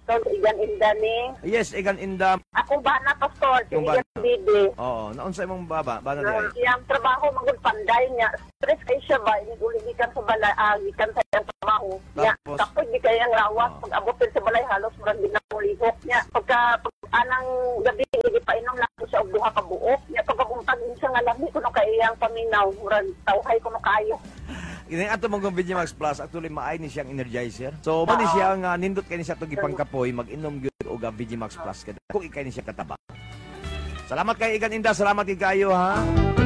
Pastor, igan inda ni. Yes, igan inda. Ako ba na, Pastor? Si Yung ba- igan bibi. Oo, naunsay mong baba, bana di ay. Siyang trabaho, magul panday niya. Stress kayo siya ba? Uli gikan sa balay, gikan sa iyang trabaho. Niya, Tapos? kapag di kayang lawas, pag abutin sa balay, halos murag din na mulihok niya. Pagka anang gabi, hindi pa inom lang siya og duha ka buok. Niya, pagkabuntag siya nga lami, kuno kayang paminaw, murag tawhay kuno kayo. Ini ato mong Vigimax Plus actually maay ni siyang energizer. So man ni siya nga nindot kay ni siya to gipangkapoy mag-inom gyud og Vigimax Plus kada kung ikay ni siya kataba. Salamat kay Igan Inda, salamat kay kayo ha.